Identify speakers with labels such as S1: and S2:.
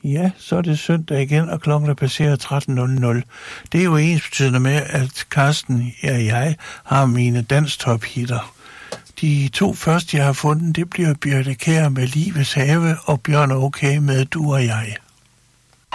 S1: Ja, så er det søndag igen, og klokken er passeret 13.00. Det er jo ensbetydende med, at Carsten og jeg har mine danstop-hitter. De 2 første, jeg har fundet, det bliver Birthe Kjær med Livets Have og Bjørn Okay med Du og Jeg.